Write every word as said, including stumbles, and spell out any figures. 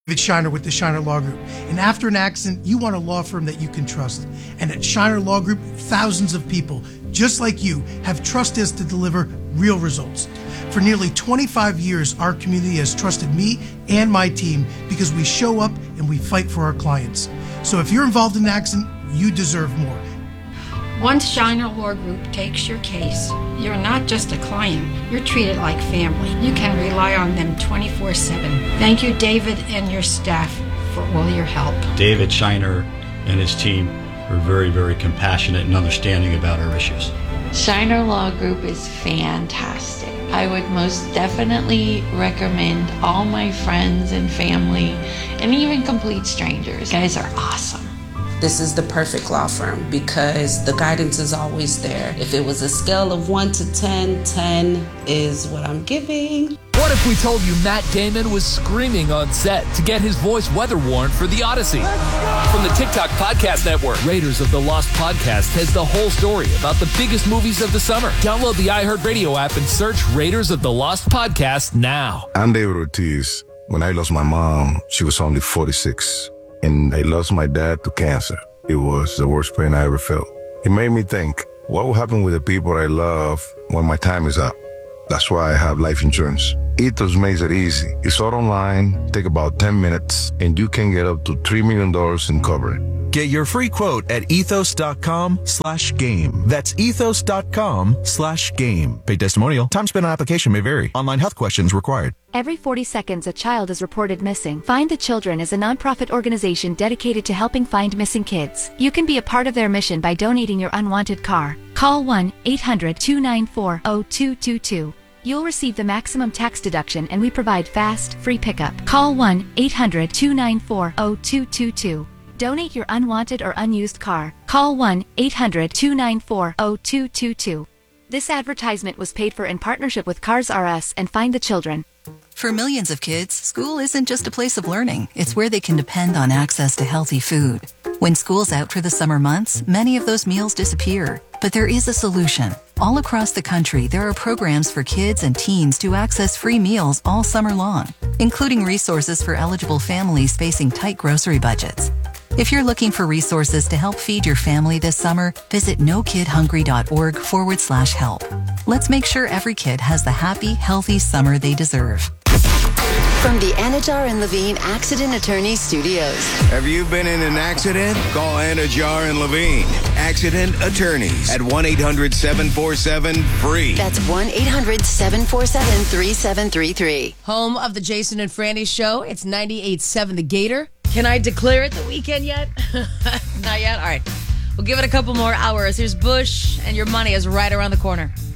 David Shiner with the Shiner Law Group. And after an accident, you want a law firm that you can trust. And at Shiner Law Group, thousands of people, just like you, have trusted us to deliver real results. For nearly twenty-five years, our community has trusted me and my team because we show up and we fight for our clients. So if you're involved in an accident, you deserve more. Once Shiner Law Group takes your case, you're not just a client, you're treated like family. You can rely on them twenty-four seven. Thank you, David, and your staff for all your help. David Shiner and his team are very, very compassionate and understanding about our issues. Shiner Law Group is fantastic. I would most definitely recommend all my friends and family and even complete strangers. You guys are awesome. This is the perfect law firm because the guidance is always there. If it was a scale of one to ten, ten is what I'm giving. What if we told you Matt Damon was screaming on set to get his voice weather worn for The Odyssey? From the TikTok Podcast Network, Raiders of the Lost Podcast has the whole story about the biggest movies of the summer. Download the iHeartRadio app and search Raiders of the Lost Podcast now. I'm David Ortiz. When I lost my mom, she was only forty-six. And I lost my dad to cancer. It was the worst pain I ever felt. It made me think, what will happen with the people I love when my time is up? That's why I have life insurance. Ethos makes it easy. It's all online, take about ten minutes, and you can get up to three million dollars in coverage. Get your free quote at ethos.com slash game. That's ethos.com slash game. Paid testimonial. Time spent on application may vary. Online health questions required. Every forty seconds, a child is reported missing. Find the Children is a nonprofit organization dedicated to helping find missing kids. You can be a part of their mission by donating your unwanted car. Call one eight hundred two nine four zero two two two. You'll receive the maximum tax deduction and we provide fast, free pickup. Call one eight hundred two nine four zero two two two. Donate your unwanted or unused car. Call one eight hundred two nine four zero two two two. This advertisement was paid for in partnership with Cars R Us and Find the Children. For millions of kids, school isn't just a place of learning. It's where they can depend on access to healthy food. When school's out for the summer months, many of those meals disappear. But there is a solution. All across the country, there are programs for kids and teens to access free meals all summer long, including resources for eligible families facing tight grocery budgets. If you're looking for resources to help feed your family this summer, visit nokidhungry.org forward slash help. Let's make sure every kid has the happy, healthy summer they deserve. From the Anajar and Levine Accident Attorney Studios. Have you been in an accident? Call Anajar and Levine, Accident Attorneys, at one eight hundred seven four seven free. That's one eight hundred seven four seven three seven three three. Home of the Jason and Franny Show. It's ninety-eight point seven The Gator. Can I declare it the weekend yet? Not yet? All right. We'll give it a couple more hours. Here's Bush, and your money is right around the corner.